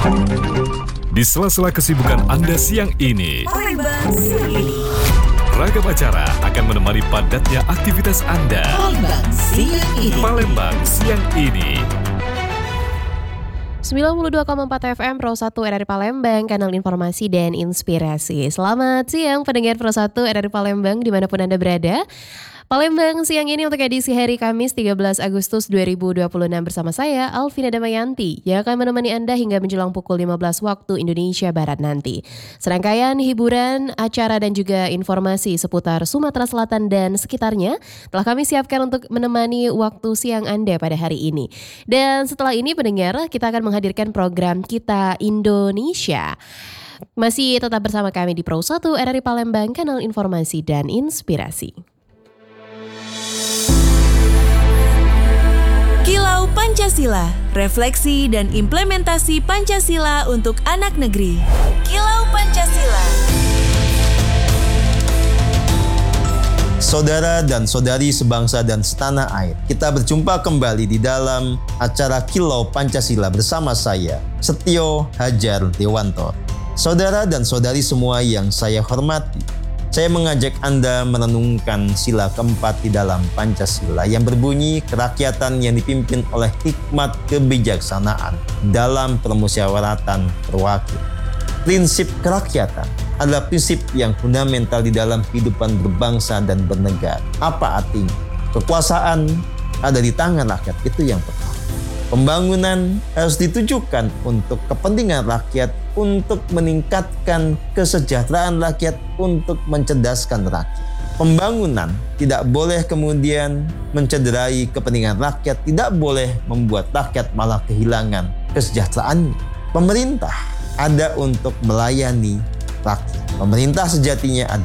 Di sela-sela kesibukan Anda siang ini, Palembang siang ini. ragam acara akan menemani padatnya aktivitas Anda. Palembang siang ini. Palembang siang ini. 92,4 FM Pro 1 RRI Palembang, kanal informasi dan inspirasi. Selamat siang pendengar Pro 1 RRI Palembang dimanapun Anda berada. Palembang siang ini untuk edisi hari Kamis 13 Agustus 2026 bersama saya Alvina Damayanti yang akan menemani Anda hingga menjelang pukul 15 waktu Indonesia Barat nanti. Serangkaian hiburan, acara dan juga informasi seputar Sumatera Selatan dan sekitarnya telah kami siapkan untuk menemani waktu siang Anda pada hari ini. Dan setelah ini pendengar, kita akan menghadirkan program Kita Indonesia. Masih tetap bersama kami di Pro 1 RRI Palembang, kanal informasi dan inspirasi. Kilau Pancasila, refleksi dan implementasi Pancasila untuk anak negeri. Kilau Pancasila. Saudara dan saudari sebangsa dan setanah air, kita berjumpa kembali di dalam acara Kilau Pancasila bersama saya, Setio Hajar Dewanto. Saudara dan saudari semua yang saya hormati, saya mengajak Anda merenungkan sila keempat di dalam Pancasila yang berbunyi kerakyatan yang dipimpin oleh hikmat kebijaksanaan dalam permusyawaratan terwakil. Prinsip kerakyatan adalah prinsip yang fundamental di dalam kehidupan berbangsa dan bernegara. Apa artinya? Kekuasaan ada di tangan rakyat, itu yang pertama. Pembangunan harus ditujukan untuk kepentingan rakyat, untuk meningkatkan kesejahteraan rakyat, untuk mencerdaskan rakyat. Pembangunan tidak boleh kemudian mencederai kepentingan rakyat, tidak boleh membuat rakyat malah kehilangan kesejahteraannya. Pemerintah ada untuk melayani rakyat. Pemerintah sejatinya